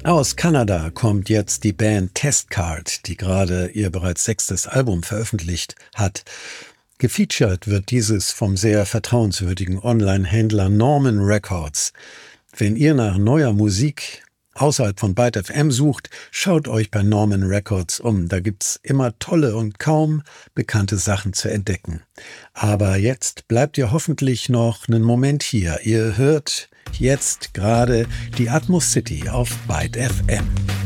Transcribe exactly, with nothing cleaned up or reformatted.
Aus Kanada kommt jetzt die Band Testcard, die gerade ihr bereits sechstes Album veröffentlicht hat. Gefeatured wird dieses vom sehr vertrauenswürdigen Online-Händler Norman Records. Wenn ihr nach neuer Musik außerhalb von Byte F M sucht, schaut euch bei Norman Records um. Da gibt's immer tolle und kaum bekannte Sachen zu entdecken. Aber jetzt bleibt ihr hoffentlich noch einen Moment hier. Ihr hört jetzt gerade die Atmos City auf Byte F M.